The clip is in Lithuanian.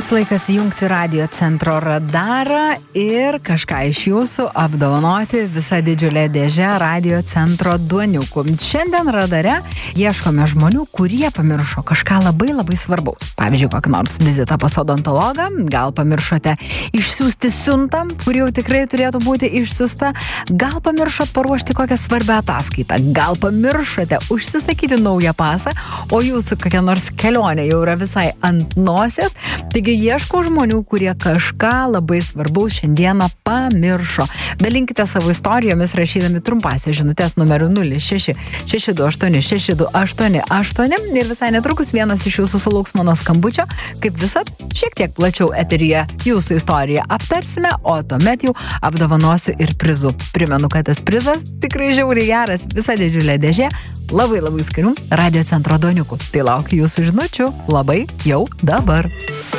Pats laikas jungti radio centro radarą ir kažką iš jūsų apdovanoti visą didžiulę dėžę radio centro duoniukų. Šiandien radare ieškome žmonių, kurie pamiršo kažką labai labai svarbaus. Pavyzdžiui, kokį nors vizitą pas odontologą, gal pamiršote išsiųsti siuntą, kur jau tikrai turėtų būti išsiųsta, gal pamiršot paruošti kokią svarbią ataskaitą, gal pamiršote užsisakyti naują pasą, o jūsų kokia nors kelionė jau yra visai ant nosies. Taigi ieškau žmonių, kurie kažką labai svarbaus šiandieną pamiršo. Dalinkite savo istorijomis rašydami trumpąsias žinutės numeriu 0662862888 ir visai netrukus vienas iš jūsų sulauks mano skambučio. Kaip visad, šiek tiek plačiau eteryje jūsų istoriją aptarsime, o tuomet jau apdovanosiu ir prizų. Primenu, kad tas prizas tikrai žiauriai geras, visa didžiulė dėžė, labai labai skanių radio centro duoniukų. Tai laukiu jūsų žinučių labai jau dabar.